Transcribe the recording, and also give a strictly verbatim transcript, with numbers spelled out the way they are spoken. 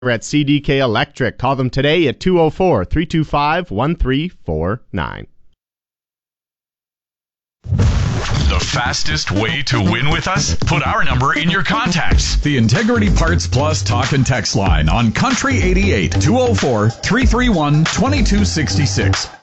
at C D K Electric. Call them today at two oh four, three two five, one three four nine. The fastest way to win with us? Put our number in your contacts. The Integrity Parts Plus talk and text line on Country eighty-eight, two oh four, three three one, two two six six.